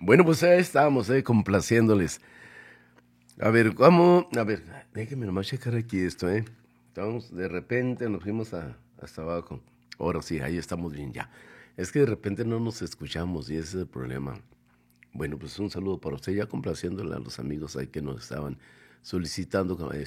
Bueno, pues ahí estamos, complaciéndoles. A ver, ¿cómo? A ver, déjenme nomás checar aquí esto, Estamos, de repente nos fuimos hasta abajo. Ahora sí, ahí estamos bien ya. Es que de repente no nos escuchamos y ese es el problema. Bueno, pues un saludo para usted, ya complaciéndole a los amigos ahí que nos estaban solicitando